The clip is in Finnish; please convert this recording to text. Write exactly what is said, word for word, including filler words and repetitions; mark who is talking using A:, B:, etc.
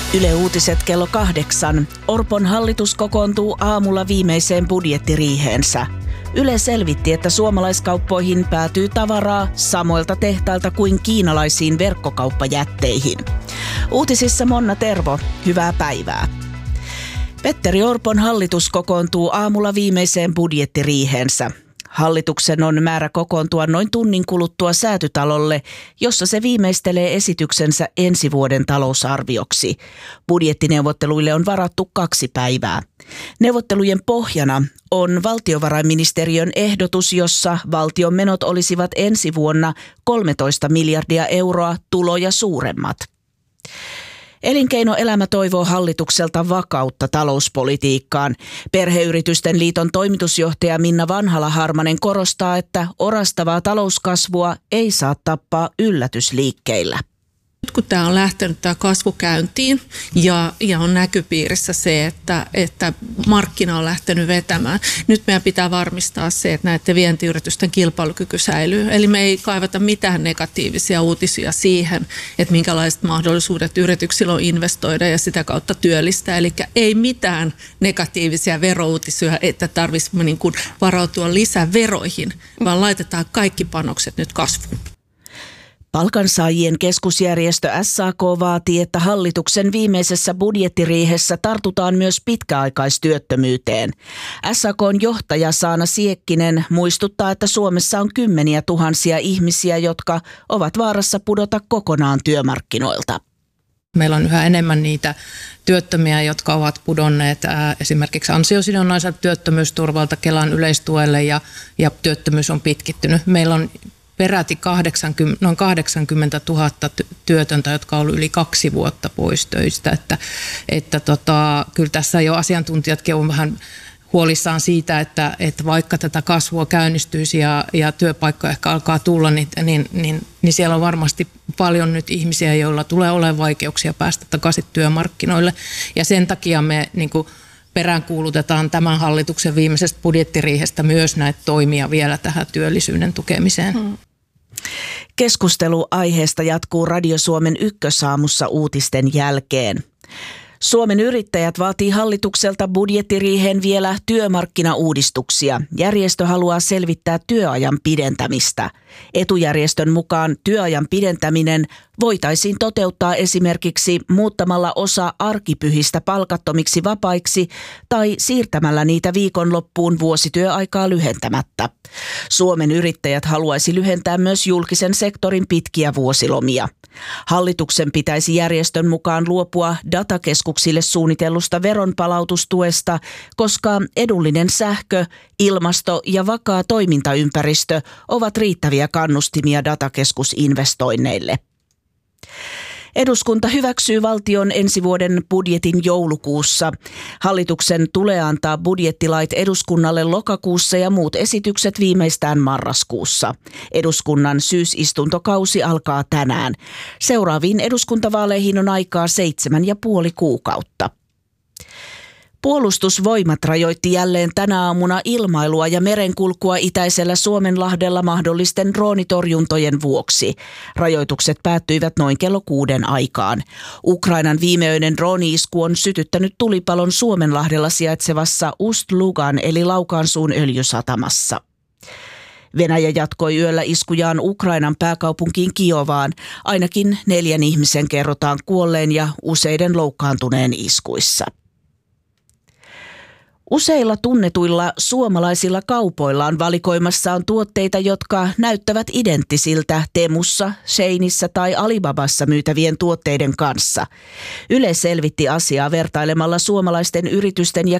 A: Yle Uutiset kello kahdeksan. Orpon hallitus kokoontuu aamulla viimeiseen budjettiriiheensä. Yle selvitti, että suomalaiskauppoihin päätyy tavaraa samoilta tehtailta kuin kiinalaisiin verkkokauppajätteihin. Uutisissa Monna Tervo, hyvää päivää. Petteri Orpon hallitus kokoontuu aamulla viimeiseen budjettiriiheensä. Hallituksen on määrä kokoontua noin tunnin kuluttua Säätytalolle, jossa se viimeistelee esityksensä ensi vuoden talousarvioksi. Budjettineuvotteluille on varattu kaksi päivää. Neuvottelujen pohjana on valtiovarainministeriön ehdotus, jossa valtion menot olisivat ensi vuonna kolmetoista miljardia euroa tuloja suuremmat. Elinkeinoelämä toivoo hallitukselta vakautta talouspolitiikkaan. Perheyritysten liiton toimitusjohtaja Minna Vanhala-Harmanen korostaa, että orastavaa talouskasvua ei saa tappaa yllätysliikkeillä.
B: Nyt kun tämä on lähtenyt tämä kasvu käyntiin ja, ja on näköpiirissä se, että, että markkina on lähtenyt vetämään, nyt meidän pitää varmistaa se, että näiden vientiyritysten kilpailukyky säilyy. Eli me ei kaivata mitään negatiivisia uutisia siihen, että minkälaiset mahdollisuudet yrityksillä on investoida ja sitä kautta työllistää. Eli ei mitään negatiivisia verouutisia, että tarvitsisi niin kuin varautua lisäveroihin, vaan laitetaan kaikki panokset nyt kasvuun.
A: Palkansaajien keskusjärjestö S A K vaatii, että hallituksen viimeisessä budjettiriihessä tartutaan myös pitkäaikaistyöttömyyteen. S A K:n johtaja Saana Siekkinen muistuttaa, että Suomessa on kymmeniä tuhansia ihmisiä, jotka ovat vaarassa pudota kokonaan työmarkkinoilta.
C: Meillä on yhä enemmän niitä työttömiä, jotka ovat pudonneet ää, esimerkiksi ansiosidonnaiselta työttömyysturvalta Kelan yleistuelle ja, ja työttömyys on pitkittynyt. Meillä on peräti kahdeksankymmentä, noin kahdeksankymmentätuhatta työtöntä, jotka on ollut yli kaksi vuotta pois töistä. Että, että tota, kyllä tässä jo asiantuntijatkin on vähän huolissaan siitä, että, että vaikka tätä kasvua käynnistyisi ja, ja työpaikkoja ehkä alkaa tulla, niin, niin, niin, niin siellä on varmasti paljon nyt ihmisiä, joilla tulee olemaan vaikeuksia päästä takaisin työmarkkinoille. Ja sen takia me niin kuin peräänkuulutetaan tämän hallituksen viimeisestä budjettiriihestä myös näitä toimia vielä tähän työllisyyden tukemiseen. Hmm.
A: Keskustelu aiheesta jatkuu Radio Suomen Ykkösaamussa uutisten jälkeen. Suomen Yrittäjät vaatii hallitukselta budjettiriiheen vielä työmarkkinauudistuksia. Järjestö haluaa selvittää työajan pidentämistä. Etujärjestön mukaan työajan pidentäminen voitaisiin toteuttaa esimerkiksi muuttamalla osa arkipyhistä palkattomiksi vapaiksi tai siirtämällä niitä viikonloppuun vuosityöaikaa lyhentämättä. Suomen Yrittäjät haluaisi lyhentää myös julkisen sektorin pitkiä vuosilomia. Hallituksen pitäisi järjestön mukaan luopua datakeskuksille suunnitellusta veronpalautustuesta, koska edullinen sähkö, ilmasto ja vakaa toimintaympäristö ovat riittäviä kannustimia datakeskusinvestoinneille. Eduskunta hyväksyy valtion ensi vuoden budjetin joulukuussa. Hallituksen tulee antaa budjettilait eduskunnalle lokakuussa ja muut esitykset viimeistään marraskuussa. Eduskunnan syysistuntokausi alkaa tänään. Seuraaviin eduskuntavaaleihin on aikaa seitsemän ja puoli kuukautta. Puolustusvoimat rajoitti jälleen tänä aamuna ilmailua ja merenkulkua itäisellä Suomenlahdella mahdollisten droonitorjuntojen vuoksi. Rajoitukset päättyivät noin kello kuuden aikaan. Ukrainan viimeöinen drooni-isku on sytyttänyt tulipalon Suomenlahdella sijaitsevassa Ust-Lugan eli Laukaansuun öljysatamassa. Venäjä jatkoi yöllä iskujaan Ukrainan pääkaupunkiin Kiovaan. Ainakin neljän ihmisen kerrotaan kuolleen ja useiden loukkaantuneen iskuissa. Useilla tunnetuilla suomalaisilla kaupoilla on valikoimassaan tuotteita, jotka näyttävät identtisiltä Temussa, Sheinissä tai Alibabassa myytävien tuotteiden kanssa. Yle selvitti asiaa vertailemalla suomalaisten yritysten ja